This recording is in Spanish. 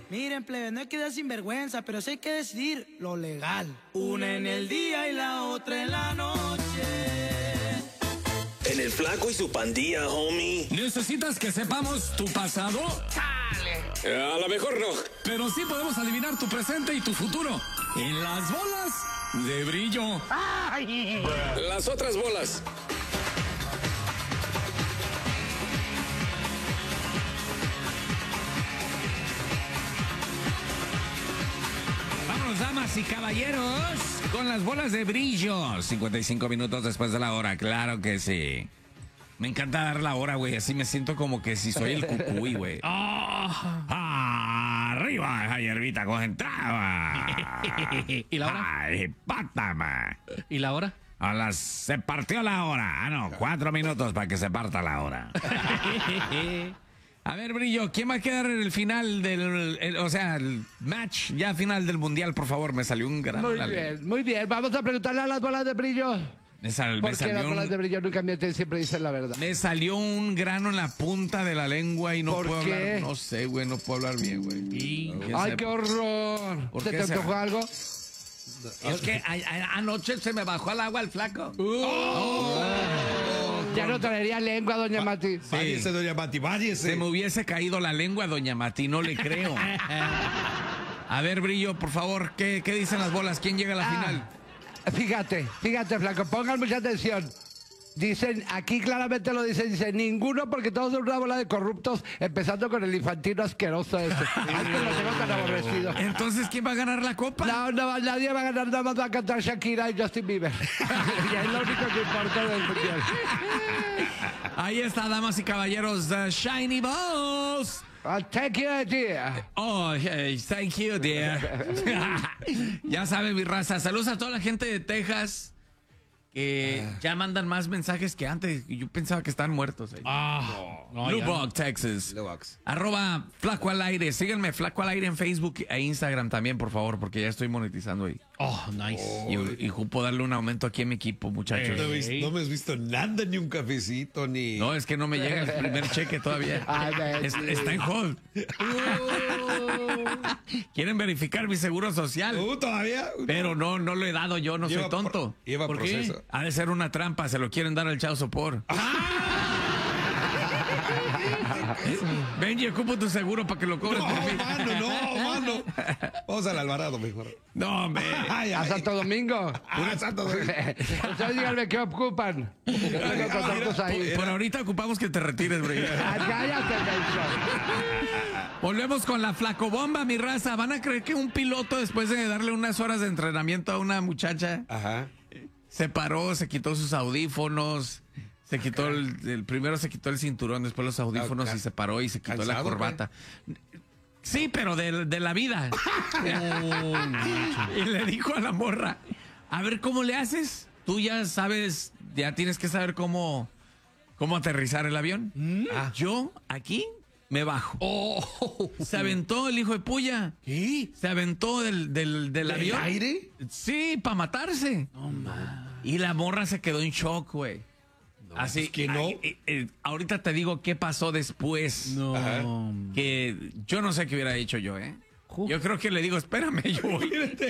Miren, plebe, no hay que dar sinvergüenza, pero sí hay que decidir lo legal. Una en el día y la otra en la noche. En el Flaco y su pandilla, homie. ¿Necesitas que sepamos tu pasado? ¡Chale! A lo mejor no. Pero sí podemos adivinar tu presente y tu futuro. En las bolas de brillo. ¡Ay! Las otras bolas. Vámonos, damas y caballeros, con las bolas de brillo. 55 minutos después de la hora, claro que sí. Me encanta dar la hora, güey. Así me siento como que si soy el cucuy, güey. Arriba esa hierbita concentrada. ¿Y la hora? Ay, pátama. ¿Y la hora? Se partió la hora. Ah, no, 4 minutos para que se parta la hora. A ver, Brillo, ¿quién va a quedar en el final el match ya final del Mundial, por favor? Me salió un gran... Muy bien. Vamos a preguntarle a las bolas de brillo. Porque las bolas de brillo nunca mienten, siempre dicen la verdad. Me salió un grano en la punta de la lengua y no puedo hablar. No sé, güey, no puedo hablar bien, güey. ¡Ay, qué horror! ¿Se te antojó algo? Es que anoche se me bajó al agua el flaco. Ya no traería lengua, doña Mati. Váyese, doña Mati, váyese. Se me hubiese caído la lengua, doña Mati, no le creo. A ver, Brillo, por favor, ¿qué dicen las bolas? ¿Quién llega a la final? Fíjate, flaco, pongan mucha atención. Dicen, aquí claramente lo dicen, ninguno porque todos son una bola de corruptos, empezando con el infantino asqueroso ese. Ay, que lo tengo tan aborrecido. Entonces, ¿quién va a ganar la copa? No, nadie va a ganar, nada más va a cantar Shakira y Justin Bieber. Y es lo único que importa del mundial. Ahí está, damas y caballeros, The Shiny Balls. Thank you, dear. Oh, hey, thank you, dear. Ya sabe, mi raza. Saludos a toda la gente de Texas que ya mandan más mensajes que antes. Yo pensaba que estaban muertos. Lubbock, Texas. @Flaco al Aire. Síganme, Flaco al Aire en Facebook e Instagram también, por favor, porque ya estoy monetizando ahí. Nice. Y ocupo darle un aumento aquí a mi equipo, muchachos. No me has visto nada, ni un cafecito, ni... No, es que no me llega el primer cheque todavía. Está en hold. Quieren verificar mi seguro social. ¿Todavía? Pero no lo he dado yo, no soy tonto. Lleva ¿Por proceso. qué? Ha de ser una trampa, se lo quieren dar al Chao Sopor. Benji, ocupo tu seguro para que lo cobres por mí. Mano. Vamos al Alvarado mejor. No, hombre. ¿A Santo Domingo? Santo Domingo. Ustedes díganme qué ocupan. Por ahorita ocupamos que te retires, bro. Cállate, Volvemos con la flacobomba, mi raza. ¿Van a creer que un piloto, después de darle unas horas de entrenamiento a una muchacha, se paró, se quitó sus audífonos, se quitó primero se quitó el cinturón, después los audífonos y se paró y se quitó la corbata? Sí, pero de la vida. Y le dijo a la morra, a ver, ¿cómo le haces? Tú ya sabes, ya tienes que saber cómo aterrizar el avión. Yo, aquí, me bajo. Se aventó el hijo de puya. ¿Qué? Se aventó del avión. ¿Aire? Sí, para matarse. No, y la morra se quedó en shock, güey. Así es que no. Ahorita te digo qué pasó después. No. Que yo no sé qué hubiera hecho yo, ¿eh? Yo creo que le digo, espérame, yo voy.